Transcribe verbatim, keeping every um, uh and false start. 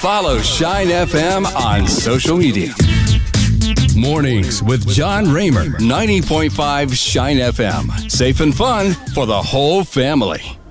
Follow Shine F M on social media. Mornings with John Raymer, ninety point five Shine F M. Safe and fun for the whole family.